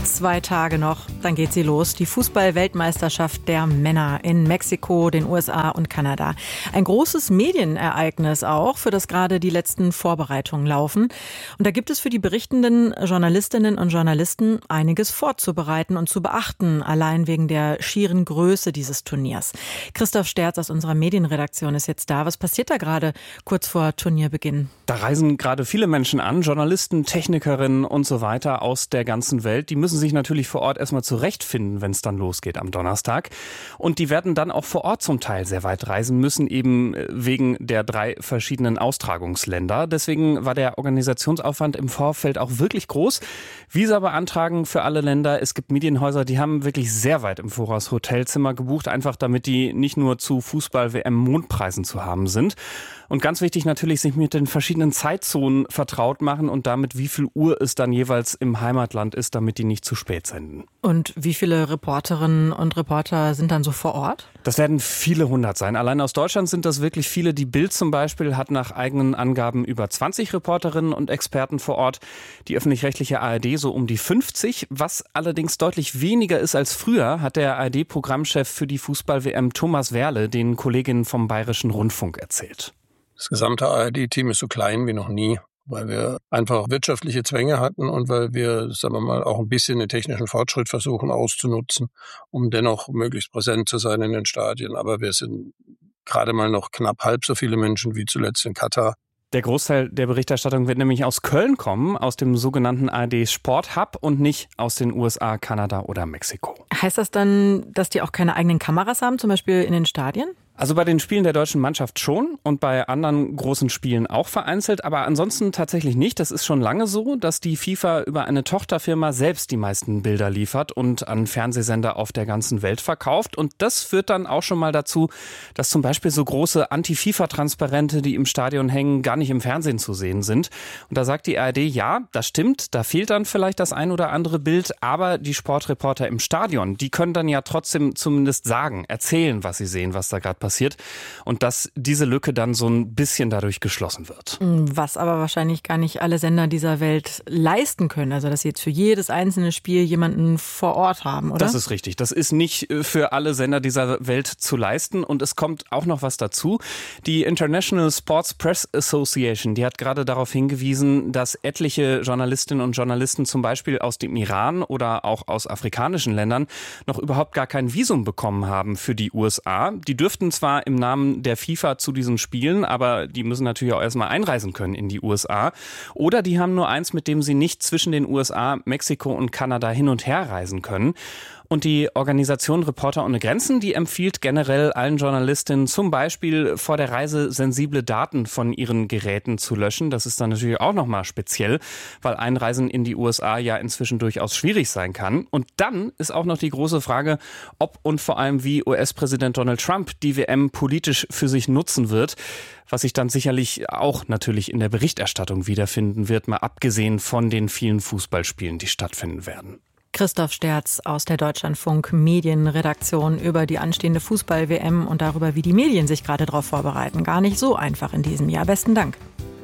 2 Tage noch, dann geht sie los. Die Fußball-Weltmeisterschaft der Männer in Mexiko, den USA und Kanada. Ein großes Medienereignis auch, für das gerade die letzten Vorbereitungen laufen. Und da gibt es für die berichtenden Journalistinnen und Journalisten einiges vorzubereiten und zu beachten, allein wegen der schieren Größe dieses Turniers. Christoph Sterz aus unserer Medienredaktion ist jetzt da. Was passiert da gerade kurz vor Turnierbeginn? Da reisen gerade viele Menschen an, Journalisten, Technikerinnen und so weiter aus der ganzen Welt. Die müssen sich natürlich vor Ort erstmal zurechtfinden, wenn es dann losgeht am Donnerstag. Und die werden dann auch vor Ort zum Teil sehr weit reisen müssen, eben wegen der 3 verschiedenen Austragungsländer. Deswegen war der Organisationsaufwand im Vorfeld auch wirklich groß. Visa beantragen für alle Länder. Es gibt Medienhäuser, die haben wirklich sehr weit im Voraus Hotelzimmer gebucht, einfach damit die nicht nur zu Fußball-WM-Mondpreisen zu haben sind. Und ganz wichtig natürlich, sich mit den verschiedenen Zeitzonen vertraut machen und damit, wie viel Uhr es dann jeweils im Heimatland ist, damit die nicht zu spät senden. Und wie viele Reporterinnen und Reporter sind dann so vor Ort? Das werden viele 100 sein. Allein aus Deutschland sind das wirklich viele. Die Bild zum Beispiel hat nach eigenen Angaben über 20 Reporterinnen und Experten vor Ort. Die öffentlich-rechtliche ARD so um die 50. Was allerdings deutlich weniger ist als früher, hat der ARD-Programmchef für die Fußball-WM Thomas Werle den Kolleginnen vom Bayerischen Rundfunk erzählt. Das gesamte ARD-Team ist so klein wie noch nie, weil wir einfach wirtschaftliche Zwänge hatten und weil wir, sagen wir mal, auch ein bisschen den technischen Fortschritt versuchen auszunutzen, um dennoch möglichst präsent zu sein in den Stadien. Aber wir sind gerade mal noch knapp halb so viele Menschen wie zuletzt in Katar. Der Großteil der Berichterstattung wird nämlich aus Köln kommen, aus dem sogenannten ARD Sport Hub und nicht aus den USA, Kanada oder Mexiko. Heißt das dann, dass die auch keine eigenen Kameras haben, zum Beispiel in den Stadien? Also bei den Spielen der deutschen Mannschaft schon und bei anderen großen Spielen auch vereinzelt, aber ansonsten tatsächlich nicht. Das ist schon lange so, dass die FIFA über eine Tochterfirma selbst die meisten Bilder liefert und an Fernsehsender auf der ganzen Welt verkauft. Und das führt dann auch schon mal dazu, dass zum Beispiel so große Anti-FIFA-Transparente, die im Stadion hängen, gar nicht im Fernsehen zu sehen sind. Und da sagt die ARD, ja, das stimmt, da fehlt dann vielleicht das ein oder andere Bild, aber die Sportreporter im Stadion, die können dann ja trotzdem zumindest sagen, erzählen, was sie sehen, was da gerade passiert und dass diese Lücke dann so ein bisschen dadurch geschlossen wird. Was aber wahrscheinlich gar nicht alle Sender dieser Welt leisten können, also dass sie jetzt für jedes einzelne Spiel jemanden vor Ort haben, oder? Das ist richtig. Das ist nicht für alle Sender dieser Welt zu leisten und es kommt auch noch was dazu. Die International Sports Press Association, die hat gerade darauf hingewiesen, dass etliche Journalistinnen und Journalisten zum Beispiel aus dem Iran oder auch aus afrikanischen Ländern noch überhaupt gar kein Visum bekommen haben für die USA. Die dürften zwar im Namen der FIFA zu diesen Spielen, aber die müssen natürlich auch erstmal einreisen können in die USA. Oder die haben nur eins, mit dem sie nicht zwischen den USA, Mexiko und Kanada hin und her reisen können. Und die Organisation Reporter ohne Grenzen, die empfiehlt generell allen Journalistinnen zum Beispiel vor der Reise sensible Daten von ihren Geräten zu löschen. Das ist dann natürlich auch nochmal speziell, weil Einreisen in die USA ja inzwischen durchaus schwierig sein kann. Und dann ist auch noch die große Frage, ob und vor allem wie US-Präsident Donald Trump die WM politisch für sich nutzen wird, was sich dann sicherlich auch natürlich in der Berichterstattung wiederfinden wird, mal abgesehen von den vielen Fußballspielen, die stattfinden werden. Christoph Sterz aus der Deutschlandfunk Medienredaktion über die anstehende Fußball-WM und darüber, wie die Medien sich gerade darauf vorbereiten. Gar nicht so einfach in diesem Jahr. Besten Dank.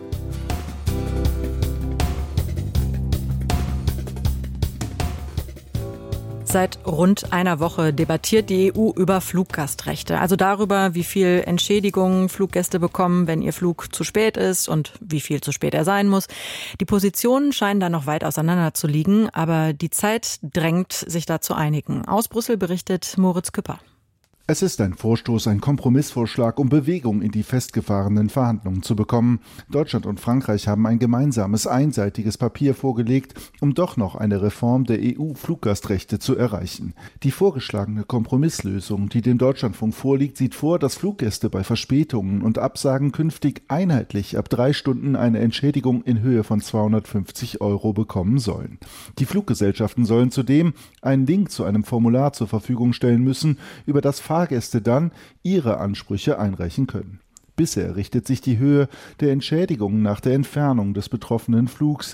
Seit rund einer Woche debattiert die EU über Fluggastrechte, also darüber, wie viel Entschädigung Fluggäste bekommen, wenn ihr Flug zu spät ist und wie viel zu spät er sein muss. Die Positionen scheinen da noch weit auseinander zu liegen, aber die Zeit drängt, sich da zu einigen. Aus Brüssel berichtet Moritz Küpper. Es ist ein Vorstoß, ein Kompromissvorschlag, um Bewegung in die festgefahrenen Verhandlungen zu bekommen. Deutschland und Frankreich haben ein gemeinsames, einseitiges Papier vorgelegt, um doch noch eine Reform der EU-Fluggastrechte zu erreichen. Die vorgeschlagene Kompromisslösung, die dem Deutschlandfunk vorliegt, sieht vor, dass Fluggäste bei Verspätungen und Absagen künftig einheitlich ab 3 Stunden eine Entschädigung in Höhe von 250 € bekommen sollen. Die Fluggesellschaften sollen zudem einen Link zu einem Formular zur Verfügung stellen müssen, über das Fahrgäste dann ihre Ansprüche einreichen können. Bisher richtet sich die Höhe der Entschädigung nach der Entfernung des betroffenen Flugs.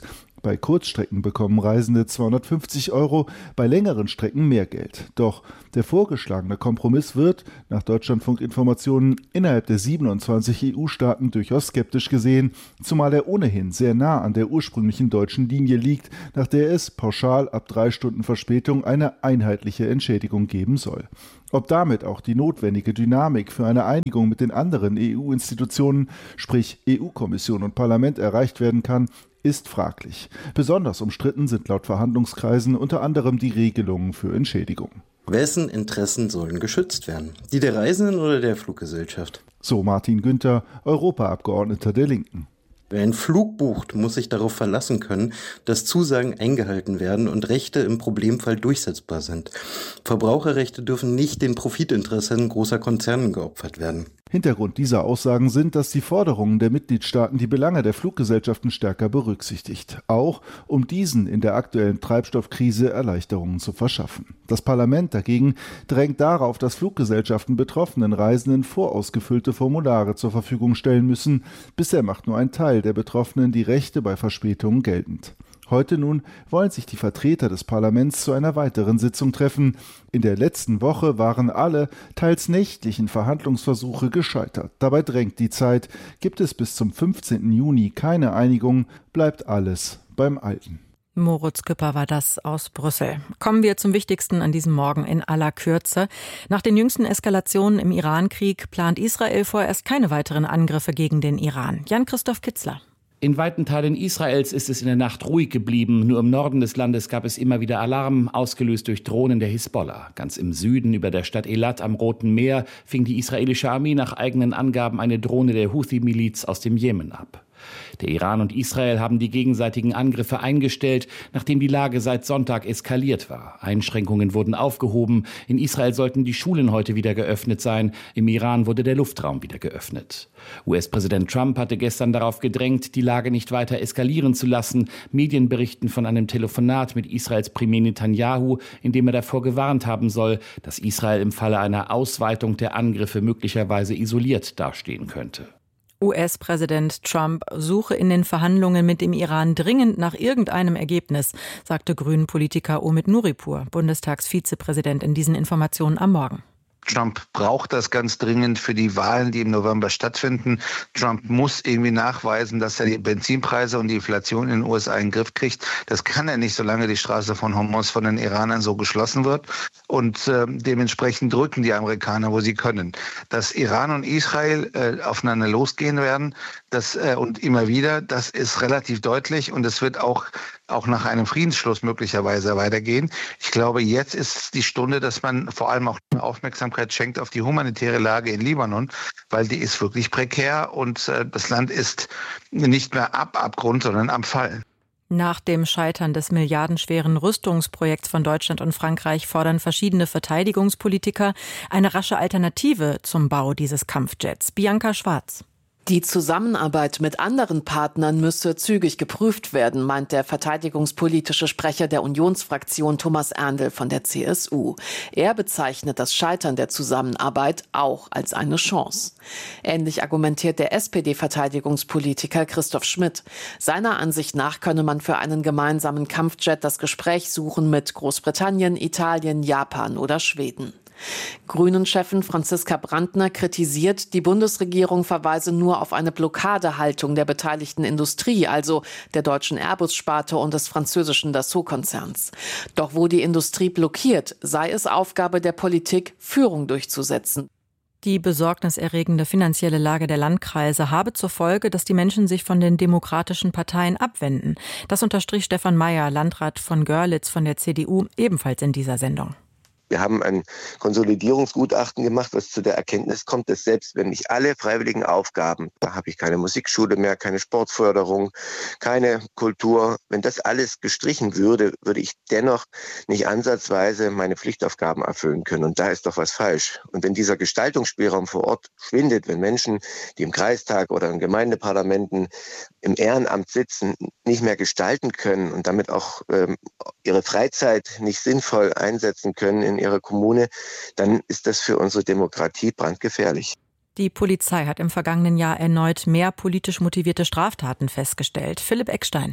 Bei Kurzstrecken bekommen Reisende 250 €, bei längeren Strecken mehr Geld. Doch der vorgeschlagene Kompromiss wird, nach Deutschlandfunk-Informationen, innerhalb der 27 EU-Staaten durchaus skeptisch gesehen, zumal er ohnehin sehr nah an der ursprünglichen deutschen Linie liegt, nach der es pauschal ab 3 Stunden Verspätung eine einheitliche Entschädigung geben soll. Ob damit auch die notwendige Dynamik für eine Einigung mit den anderen EU-Institutionen, sprich EU-Kommission und Parlament, erreicht werden kann, ist fraglich. Besonders umstritten sind laut Verhandlungskreisen unter anderem die Regelungen für Entschädigung. Wessen Interessen sollen geschützt werden? Die der Reisenden oder der Fluggesellschaft? So Martin Günther, Europaabgeordneter der Linken. Wer einen Flug bucht, muss sich darauf verlassen können, dass Zusagen eingehalten werden und Rechte im Problemfall durchsetzbar sind. Verbraucherrechte dürfen nicht den Profitinteressen großer Konzerne geopfert werden. Hintergrund dieser Aussagen sind, dass die Forderungen der Mitgliedstaaten die Belange der Fluggesellschaften stärker berücksichtigt, auch um diesen in der aktuellen Treibstoffkrise Erleichterungen zu verschaffen. Das Parlament dagegen drängt darauf, dass Fluggesellschaften betroffenen Reisenden vorausgefüllte Formulare zur Verfügung stellen müssen. Bisher macht nur ein Teil der Betroffenen die Rechte bei Verspätungen geltend. Heute nun wollen sich die Vertreter des Parlaments zu einer weiteren Sitzung treffen. In der letzten Woche waren alle, teils nächtlichen Verhandlungsversuche gescheitert. Dabei drängt die Zeit. Gibt es bis zum 15. Juni keine Einigung, bleibt alles beim Alten. Moritz Küpper war das aus Brüssel. Kommen wir zum Wichtigsten an diesem Morgen in aller Kürze. Nach den jüngsten Eskalationen im Iran-Krieg plant Israel vorerst keine weiteren Angriffe gegen den Iran. Jan-Christoph Kitzler. In weiten Teilen Israels ist es in der Nacht ruhig geblieben. Nur im Norden des Landes gab es immer wieder Alarm, ausgelöst durch Drohnen der Hisbollah. Ganz im Süden, über der Stadt Eilat am Roten Meer, fing die israelische Armee nach eigenen Angaben eine Drohne der Houthi-Miliz aus dem Jemen ab. Der Iran und Israel haben die gegenseitigen Angriffe eingestellt, nachdem die Lage seit Sonntag eskaliert war. Einschränkungen wurden aufgehoben. In Israel sollten die Schulen heute wieder geöffnet sein. Im Iran wurde der Luftraum wieder geöffnet. US-Präsident Trump hatte gestern darauf gedrängt, die Lage nicht weiter eskalieren zu lassen. Medien berichten von einem Telefonat mit Israels Premier Netanyahu, in dem er davor gewarnt haben soll, dass Israel im Falle einer Ausweitung der Angriffe möglicherweise isoliert dastehen könnte. US-Präsident Trump suche in den Verhandlungen mit dem Iran dringend nach irgendeinem Ergebnis, sagte Grünen-Politiker Omid Nuripur, Bundestagsvizepräsident, in diesen Informationen am Morgen. Trump braucht das ganz dringend für die Wahlen, die im November stattfinden. Trump muss irgendwie nachweisen, dass er die Benzinpreise und die Inflation in den USA in den Griff kriegt. Das kann er nicht, solange die Straße von Hormuz von den Iranern so geschlossen wird. Und dementsprechend drücken die Amerikaner, wo sie können. Dass Iran und Israel aufeinander losgehen werden, und immer wieder, das ist relativ deutlich. Und es wird auch nach einem Friedensschluss möglicherweise weitergehen. Ich glaube, jetzt ist die Stunde, dass man vor allem auch Aufmerksamkeit schenkt auf die humanitäre Lage in Libanon, weil die ist wirklich prekär und das Land ist nicht mehr Abgrund, sondern am Fallen. Nach dem Scheitern des milliardenschweren Rüstungsprojekts von Deutschland und Frankreich fordern verschiedene Verteidigungspolitiker eine rasche Alternative zum Bau dieses Kampfjets. Bianca Schwarz. Die Zusammenarbeit mit anderen Partnern müsse zügig geprüft werden, meint der verteidigungspolitische Sprecher der Unionsfraktion Thomas Erndl von der CSU. Er bezeichnet das Scheitern der Zusammenarbeit auch als eine Chance. Ähnlich argumentiert der SPD-Verteidigungspolitiker Christoph Schmidt. Seiner Ansicht nach könne man für einen gemeinsamen Kampfjet das Gespräch suchen mit Großbritannien, Italien, Japan oder Schweden. Grünen-Chefin Franziska Brandner kritisiert, die Bundesregierung verweise nur auf eine Blockadehaltung der beteiligten Industrie, also der deutschen Airbus-Sparte und des französischen Dassault-Konzerns. Doch wo die Industrie blockiert, sei es Aufgabe der Politik, Führung durchzusetzen. Die besorgniserregende finanzielle Lage der Landkreise habe zur Folge, dass die Menschen sich von den demokratischen Parteien abwenden. Das unterstrich Stefan Mayer, Landrat von Görlitz von der CDU, ebenfalls in dieser Sendung. Wir haben ein Konsolidierungsgutachten gemacht, was zu der Erkenntnis kommt, dass selbst wenn ich alle freiwilligen Aufgaben, da habe ich keine Musikschule mehr, keine Sportförderung, keine Kultur, wenn das alles gestrichen würde, würde ich dennoch nicht ansatzweise meine Pflichtaufgaben erfüllen können. Und da ist doch was falsch. Und wenn dieser Gestaltungsspielraum vor Ort schwindet, wenn Menschen, die im Kreistag oder in Gemeindeparlamenten im Ehrenamt sitzen, nicht mehr gestalten können und damit auch ihre Freizeit nicht sinnvoll einsetzen können in ihrer Kommune, dann ist das für unsere Demokratie brandgefährlich. Die Polizei hat im vergangenen Jahr erneut mehr politisch motivierte Straftaten festgestellt. Philipp Eckstein.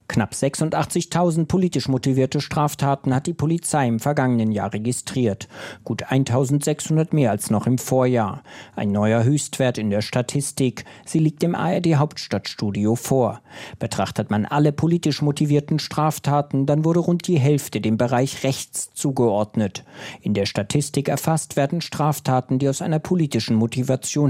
Knapp 86.000 politisch motivierte Straftaten hat die Polizei im vergangenen Jahr registriert. Gut 1.600 mehr als noch im Vorjahr. Ein neuer Höchstwert in der Statistik. Sie liegt im ARD-Hauptstadtstudio vor. Betrachtet man alle politisch motivierten Straftaten, dann wurde rund die Hälfte dem Bereich rechts zugeordnet. In der Statistik erfasst werden Straftaten, die aus einer politischen Motivation